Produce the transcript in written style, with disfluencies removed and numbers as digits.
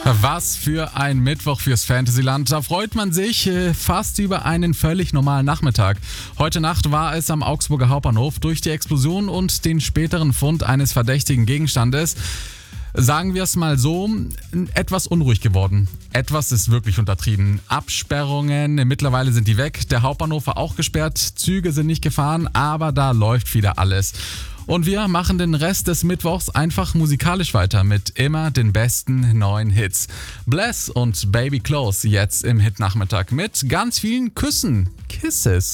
Was für ein Mittwoch fürs Fantasyland. Da freut man sich fast über einen völlig normalen Nachmittag. Heute Nacht war es am Augsburger Hauptbahnhof durch die Explosion und den späteren Fund eines verdächtigen Gegenstandes. Sagen wir es mal so, etwas unruhig geworden. Etwas ist wirklich untertrieben. Absperrungen, mittlerweile sind die weg. Der Hauptbahnhof war auch gesperrt, Züge sind nicht gefahren, aber da läuft wieder alles. Und wir machen den Rest des Mittwochs einfach musikalisch weiter mit immer den besten neuen Hits. Bless und Baby Close jetzt im Hit-Nachmittag mit ganz vielen Küssen. Kisses.